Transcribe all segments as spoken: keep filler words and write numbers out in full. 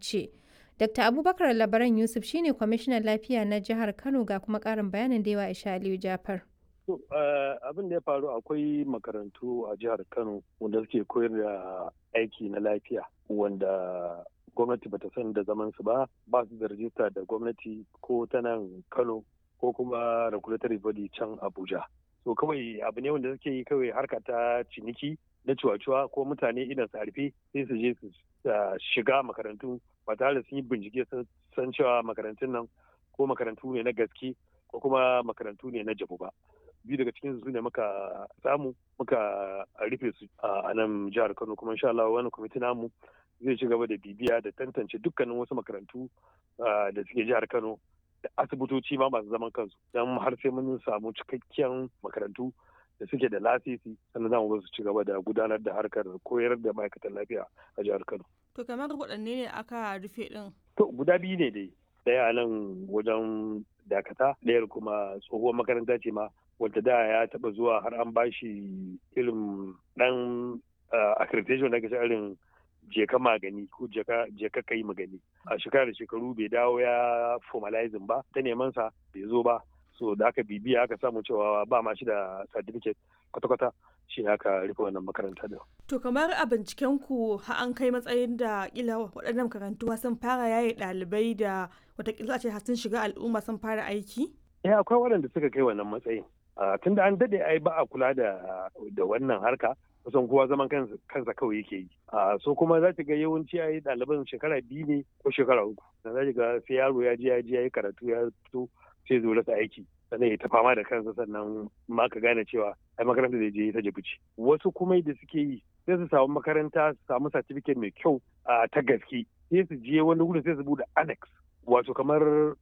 mace. Dakta Abubakar Labaran Yusuf shine kwamishinan lafiya na jihar Kano ga kuma ƙarin bayanin da yawa Aisha Aliyu Jafar. To, abin da ya faru akwai makarantu a jihar Kano wanda suke koyar da aiki na lafiya wanda gwamnati bata san da zaman su ba, ba su da rajista da gwamnati ko ta nan Kano ko kuma regulatory body can Abuja. So kawai abu ne wanda suke yi kawai harka ta ciniki na cuwa-cuwa ko mutane idan su harfe sai su je su shiga makarantu ba tare da sun yi bincike sun san cewa makarantun nan ko makarantu ne na gaske ko kuma makarantu ne na jabu ba. Biyu daga cikin su ne muka samu muka rufe su a nan jihar Kano, kuma insha Allah wani kwamiti namu zai ci gaba da bibiya da tantance dukkanin wasu makarantu da suke jihar Kano da asibitoci ma masu zaman kansu don har sai mun samu cikakken makarantu da suke da lasisi sannan za mu su ci gaba da gudanar da harkar koyar da ma'aikatan lafiya a jihar Kano. To kamar waɗanne ne aka rufe ɗin? To guda biyu ne dai. Ɗaya nan wajen dakata, ɗayar kuma tsohuwar makaranta ce ma wadda da ya taɓa zuwa har an bashi irin ɗan accreditation da ake irin jeka magani ko jeka kai magani. A shekara da shekaru bai dawo ya formalizing ba, ta neman sa bai zo ba. So da aka bibiya aka samu cewa ba ma shi da certificate kwata-kwata, shi aka rufe wannan makaranta da. To kamar a binciken ku har an kai matsayin da kila waɗannan makarantu sun fara yaye ɗalibai da watakila ce sun shiga al'umma sun fara aiki? Eh akwai waɗanda suka kai wannan matsayin. Tunda an daɗe ai ba a kula da da wannan harka, kusan kowa zaman kansa kawai yake yi. So kuma za ta ga yawanci ai ɗaliban shekara biyu ne ko shekara uku. Za ta ga sai yaro ya je ya je ya yi karatu ya fito sai zo rasa aiki. Sannan ya ta fama da kansa sannan ma ka gane cewa ai makaranta da je ta jabuci. Wasu kuma da suke yi sai su samu makaranta su samu certificate mai kyau ta gaske sai su je wani wuri sai su bude annex wato kamar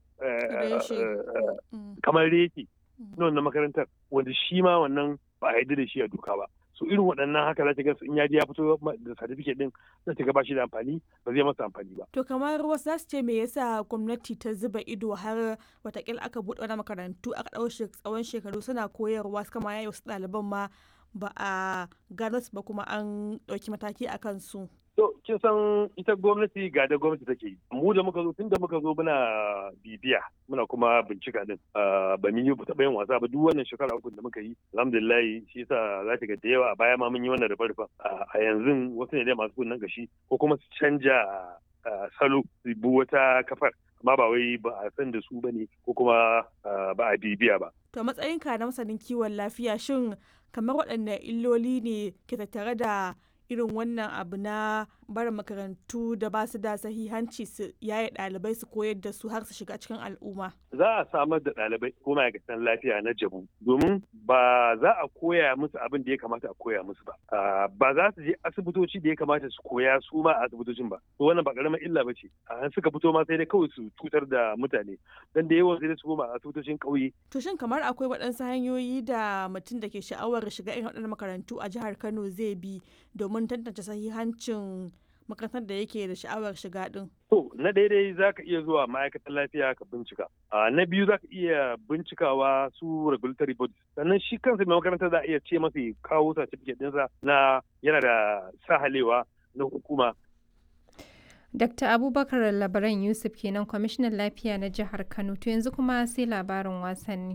kamar reki na wannan makarantar wanda shi ma wannan ba a yarda da shi a doka ba. So irin waɗannan haka za ta ga in ya je ya fito da certificate din za ta ga ba shi da amfani ba zai masa amfani ba. To kamar wasu za su ce me yasa gwamnati ta zuba ido har watakila aka buɗe wani makarantu aka ɗau tsawon shekaru suna koyarwa suka ma yayi wasu ɗaliban ma ba a gano su ba kuma an ɗauki mataki a kansu. To kin san ita gwamnati ga da gwamnati take yi. Mu da muka zo tun da muka zo muna bibiya muna kuma bincika din. Ba mun yi taɓa yin wasa ba duk wannan shekara uku da muka yi. Alhamdulillah shi yasa za ta ga da yawa a baya ma mun yi wannan rufa-rufa. A yanzu wasu ne dai masu kunnen gashi ko kuma su canja salo su bi wata kafar. Amma ba wai ba a san da su ba ne ko kuma ba a bibiya ba. To matsayinka na masanin kiwon lafiya shin kamar waɗanne illoli ne ke tattare da irin wannan abu na barin makarantu da ba su da sahihanci su yaye ɗalibai su koyar da su har su shiga cikin al'umma? Za a samar da ɗalibai ko ma'aikatan lafiya na jabu domin ba za a koya musu abin da ya kamata a koya musu ba. Ba za su je asibitoci da ya kamata su koya su ma a asibitocin ba. To wannan ba ƙaramar illa ba ce. An suka fito ma sai dai kawai su cutar da mutane. Dan da yawan sai dai su koma a asibitocin ƙauye. To shin kamar akwai waɗansu hanyoyi da mutum da ke sha'awar shiga irin waɗannan makarantu a jihar Kano zai bi domin tantance sahihancin makarantar da yake da sha'awar shiga din? To, na daidai za ka iya zuwa ma'aikatan lafiya ka bincika. Na biyu za ka iya bincikawa su regulatory bodies. Sannan shi kansa mai makarantar za a iya ce masa kawo certificate ɗinsa na yana da sahalewa na hukuma. Dakta Abubakar Labaran Yusuf kenan kwamishinan lafiya na jihar Kano. To yanzu kuma sai labarin wasanni.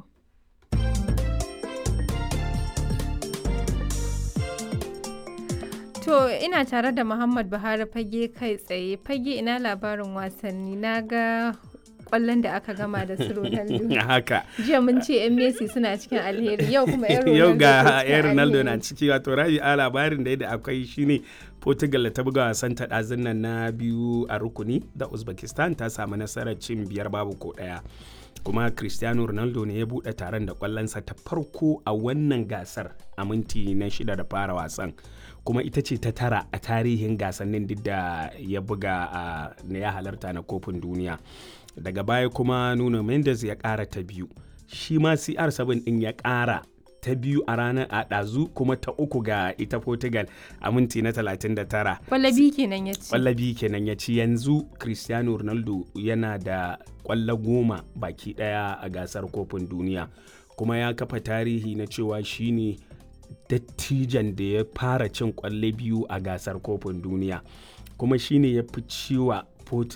To ina tare da Muhammad Buhari fage kai tsaye. Fage ina labarin wasanni na ga kwallon da aka gama da su Ronaldo. Haka. Jiya mun ce yan Messi suna cikin alheri yau kuma yan Ronaldo. Yau ga yan Ronaldo na ciki wato rabi a labarin da yadda akwai shine Portugal ta buga wasan ta ɗazun nan na biyu a rukuni da Uzbekistan ta samu nasarar cin biyar babu ko ɗaya. Kuma Cristiano Ronaldo ne ya buɗe taron da kwallonsa ta farko a wannan gasar a minti na shida da fara wasan. Kuma ita ce ta tara a tarihin gasannin duk da ya buga a na ya halarta na kofin duniya. Daga baya kuma Nuno Mendes ya ƙara ta biyu. Shi ma C R seven ɗin ya ƙara ta biyu a ranar a ɗazu kuma ta uku ga ita Portugal a minti na talatin da tara. Kwallabi kenan ya ci. Kwallabi kenan ya ci yanzu Cristiano Ronaldo yana da kwallo goma baki ɗaya a gasar kofin duniya. Kuma ya kafa tarihi na cewa shine dattijan da ya fara cin kwallo biyu a gasar kofin duniya. Kuma shine ya fi ciwa